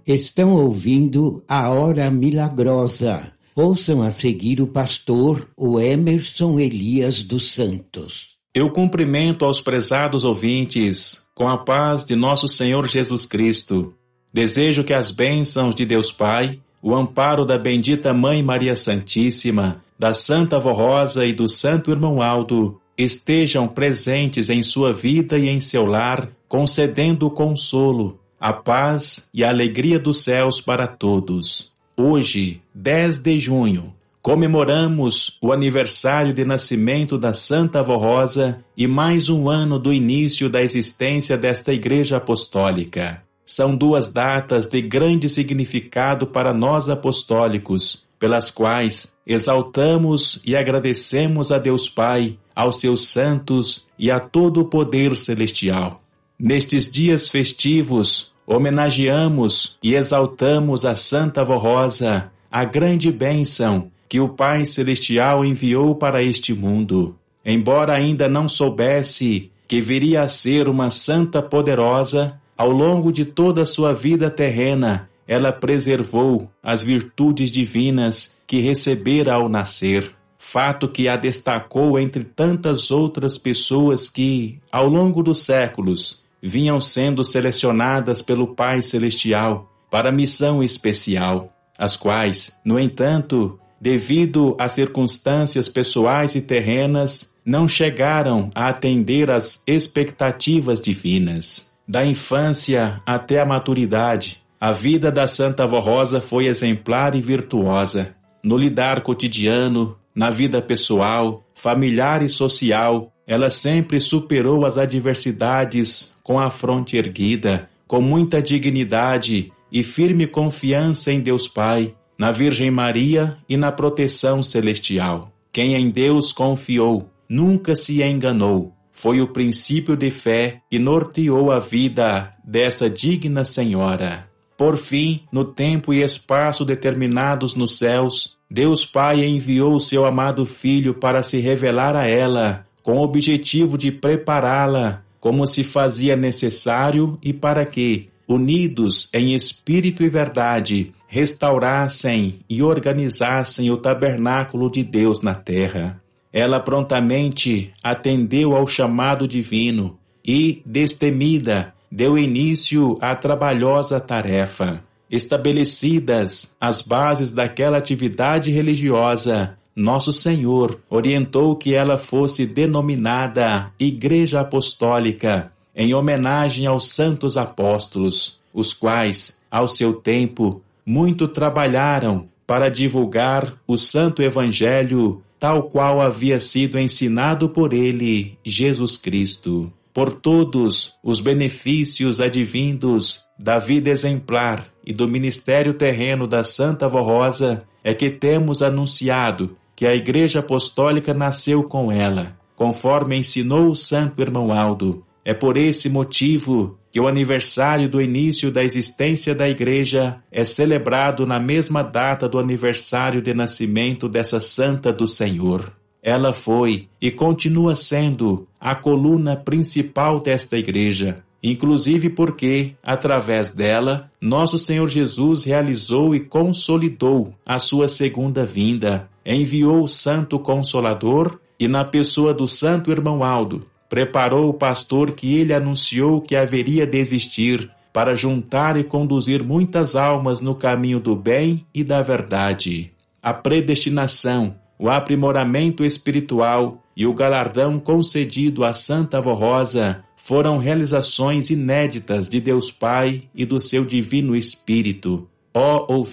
Estão ouvindo a Hora Milagrosa. Ouçam a seguir o pastor Emerson Elias dos Santos. Eu cumprimento aos prezados ouvintes com a paz de nosso Senhor Jesus Cristo. Desejo que as bênçãos de Deus Pai, o amparo da bendita Mãe Maria Santíssima, da Santa Avó Rosa e do Santo Irmão Aldo estejam presentes em sua vida e em seu lar, concedendo o consolo, a paz e a alegria dos céus para todos. Hoje, 10 de junho, comemoramos o aniversário de nascimento da Santa Avó Rosa e mais um ano do início da existência desta Igreja Apostólica. São duas datas de grande significado para nós apostólicos, pelas quais exaltamos e agradecemos a Deus Pai, aos seus santos e a todo o poder celestial. Nestes dias festivos, homenageamos e exaltamos a Santa Avó Rosa, a grande bênção que o Pai Celestial enviou para este mundo. Embora ainda não soubesse que viria a ser uma santa poderosa, ao longo de toda a sua vida terrena, ela preservou as virtudes divinas que recebera ao nascer. Fato que a destacou entre tantas outras pessoas que, ao longo dos séculos, vinham sendo selecionadas pelo Pai Celestial para missão especial, as quais, no entanto, devido a circunstâncias pessoais e terrenas, não chegaram a atender às expectativas divinas. Da infância até a maturidade, a vida da Santa Avó Rosa foi exemplar e virtuosa. No lidar cotidiano, na vida pessoal, familiar e social, ela sempre superou as adversidades com a fronte erguida, com muita dignidade e firme confiança em Deus Pai, na Virgem Maria e na proteção celestial. Quem em Deus confiou nunca se enganou. Foi o princípio de fé que norteou a vida dessa digna senhora. Por fim, no tempo e espaço determinados nos céus, Deus Pai enviou seu amado Filho para se revelar a ela, com o objetivo de prepará-la como se fazia necessário e para que, unidos em espírito e verdade, restaurassem e organizassem o tabernáculo de Deus na terra. Ela prontamente atendeu ao chamado divino e, destemida, deu início à trabalhosa tarefa. Estabelecidas as bases daquela atividade religiosa, Nosso Senhor orientou que ela fosse denominada Igreja Apostólica, em homenagem aos santos apóstolos, os quais, ao seu tempo, muito trabalharam para divulgar o Santo Evangelho, tal qual havia sido ensinado por ele, Jesus Cristo. Por todos os benefícios advindos da vida exemplar e do ministério terreno da Santa Avó Rosa, é que temos anunciado que a Igreja Apostólica nasceu com ela, conforme ensinou o Santo Irmão Aldo. É por esse motivo que o aniversário do início da existência da Igreja é celebrado na mesma data do aniversário de nascimento dessa Santa do Senhor. Ela foi e continua sendo a coluna principal desta Igreja, inclusive porque, através dela, Nosso Senhor Jesus realizou e consolidou a sua segunda vinda, enviou o Santo Consolador e, na pessoa do Santo Irmão Aldo, preparou o pastor que ele anunciou que haveria de existir para juntar e conduzir muitas almas no caminho do bem e da verdade. A predestinação, o aprimoramento espiritual e o galardão concedido à Santa Avó Rosa foram realizações inéditas de Deus Pai e do seu Divino Espírito. Ó